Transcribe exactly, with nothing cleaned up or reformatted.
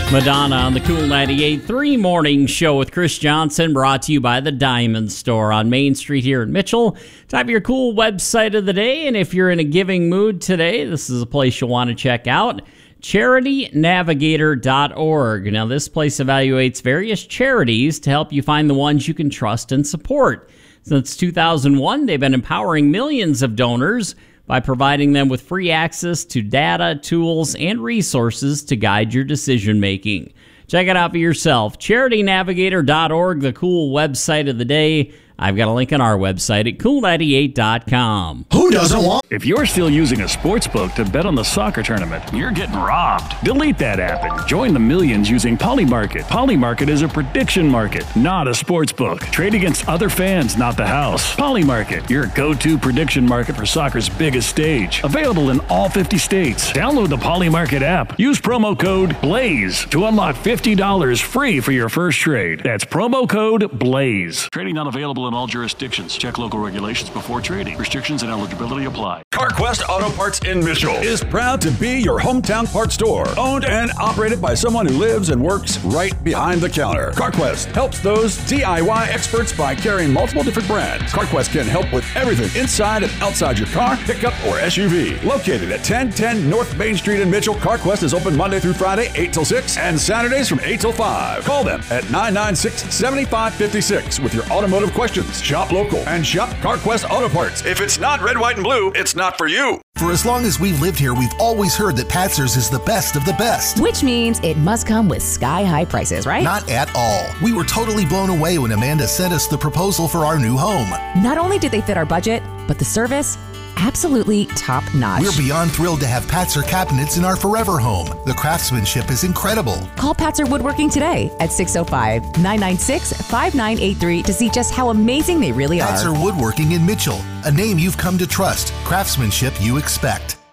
Madonna on the Cool ninety-eight point three Morning Show with Chris Johnson, brought to you by the Diamond Store on Main Street here in Mitchell. Time for your cool website of the day, and if you're in a giving mood today, this is a place you'll want to check out, charity navigator dot org. Now, this place evaluates various charities to help you find the ones you can trust and support. Since two thousand one, they've been empowering millions of donors by providing them with free access to data, tools, and resources to guide your decision-making. Check it out for yourself. charity navigator dot org, the cool website of the day. I've got a link on our website at cool ninety-eight dot com. Who doesn't want? If you're still using a sports book to bet on the soccer tournament, you're getting robbed. Delete that app and join the millions using Polymarket. Polymarket is a prediction market, not a sports book. Trade against other fans, not the house. Polymarket, your go-to prediction market for soccer's biggest stage. Available in all fifty states. Download the Polymarket app. Use promo code BLAZE to unlock fifty dollars free for your first trade. That's promo code BLAZE. Trading not available in all jurisdictions. Check local regulations before trading. Restrictions and eligibility apply. CarQuest Auto Parts in Mitchell is proud to be your hometown parts store. Owned and operated by someone who lives and works right behind the counter. CarQuest helps those D I Y experts by carrying multiple different brands. CarQuest can help with everything inside and outside your car, pickup, or S U V. Located at ten ten North Main Street in Mitchell, CarQuest is open Monday through Friday, eight till six, and Saturdays from eight till five. Call them at nine nine six, seven five five six with your automotive questions. Shop local and shop CarQuest Auto Parts. If it's not red, white, and blue, it's not for you. For as long as we've lived here, we've always heard that Patzer's is the best of the best. Which means it must come with sky-high prices, right? Not at all. We were totally blown away when Amanda sent us the proposal for our new home. Not only did they fit our budget, but the service, absolutely top-notch. We're beyond thrilled to have Patzer cabinets in our forever home. The craftsmanship is incredible. Call Patzer Woodworking today at six oh five, nine nine six, five nine eight three to see just how amazing they really are. Patzer Woodworking in Mitchell, a name you've come to trust, craftsmanship you expect.